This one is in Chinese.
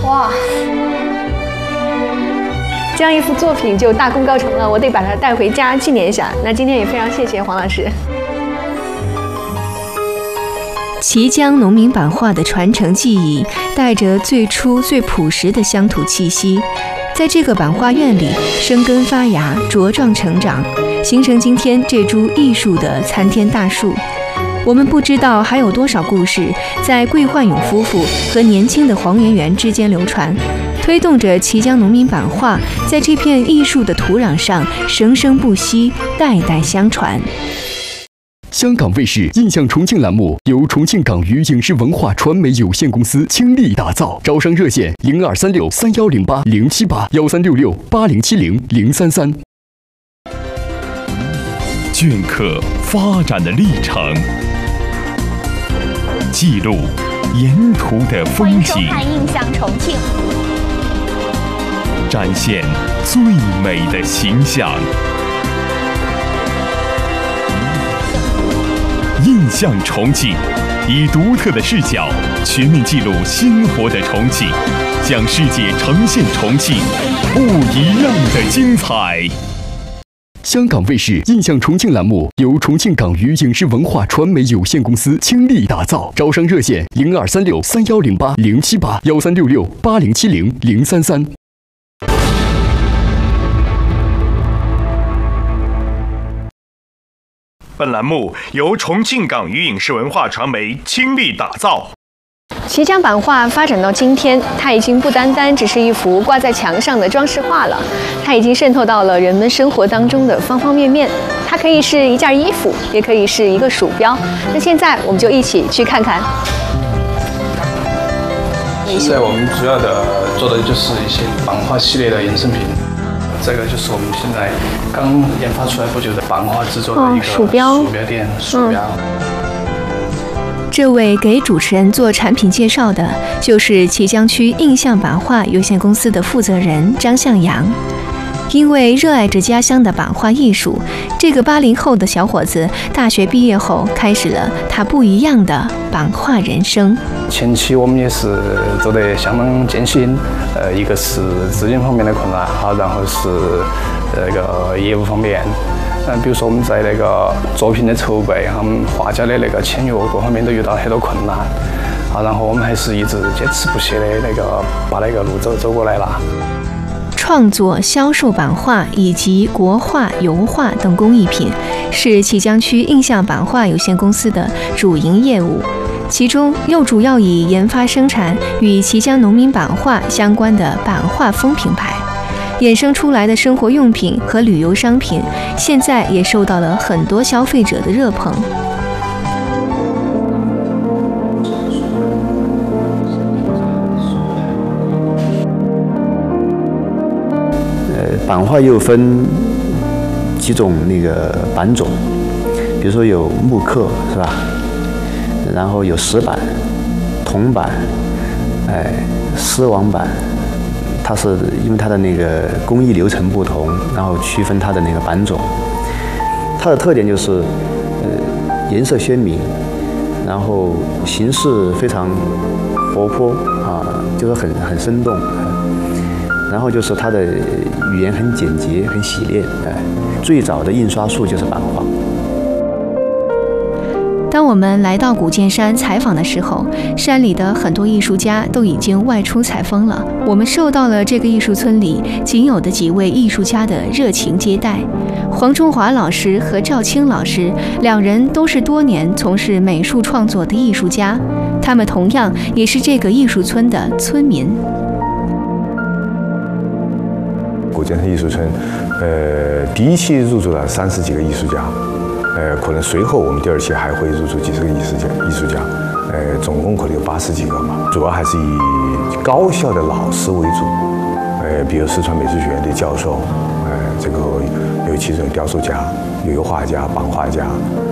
哇，这样一幅作品就大功告成了，我得把它带回家纪念一下。那今天也非常谢谢黄老师。 綦江农民版画的传承技艺，带着最初最朴实的乡土气息，在这个版画院里生根发芽，茁壮成长，形成今天这株艺术的参天大树。我们不知道还有多少故事在桂焕勇夫妇和年轻的黄圆圆之间流传，推动着綦江农民版画在这片艺术的土壤上生生不息，代代相传。 香港卫视印象重庆栏目由重庆港娱影视文化传媒有限公司倾力打造，招商热线0236310807813668070033。 镌刻发展的历程，记录沿途的风景， 欢迎收看《印象重庆》， 展现最美的形象。印象重庆，以独特的视角全面记录鲜活的重庆，向世界呈现重庆不一样的精彩。 香港卫视印象重庆栏目由重庆港娱影视文化传媒有限公司倾力打造，招商热线0236310807813668070033。 本栏目由重庆港娱影视文化传媒倾力打造。 綦江版画发展到今天，它已经不单单只是一幅挂在墙上的装饰画了，它已经渗透到了人们生活当中的方方面面。它可以是一件衣服，也可以是一个鼠标。那现在我们就一起去看看。 现在我们主要的做的就是一些版画系列的衍生品。这个就是我们现在刚研发出来不久的版画制作的一个鼠标店。鼠标。 这位给主持人做产品介绍的，就是綦江区印象版画有限公司的负责人张向阳。因为热爱着家乡的版画艺术，这个80后的小伙子大学毕业后，开始了他不一样的版画人生。 前期我们也是做得相当艰辛，一个是资金方面的困难，好，然后是那个业务方面。比如说我们在那个作品的筹备，我们画家的那个签约各方面都遇到很多困难，好，然后我们还是一直坚持不懈的把那个路走过来了。 创作、销售版画以及国画、油画等工艺品，是綦江区印象版画有限公司的主营业务。其中又主要以研发生产与綦江农民版画相关的版画风品牌。衍生出来的生活用品和旅游商品，现在也受到了很多消费者的热捧。 版画又分几种那个版种，比如说有木刻是吧？然后有石版、铜版、丝网版。它是因为它的那个工艺流程不同，然后区分它的那个版种。它的特点就是，颜色鲜明，然后形式非常活泼啊，就是很生动。然后就是它的语言很简洁，很洗练。最早的印刷术就是版画。 当我们来到古建山采访的时候，山里的很多艺术家都已经外出采风了。我们受到了这个艺术村里仅有的几位艺术家的热情接待。黄中华老师和赵青老师两人都是多年从事美术创作的艺术家，他们同样也是这个艺术村的村民。 古建山艺术村，第一期入驻了30几个艺术家。可能随后我们第2期还会入驻几十个艺术家，总共可能有80几个嘛。主要还是以高校的老师为主，比如四川美术学院的教授，这个有其中雕塑家、有油画家、版画家，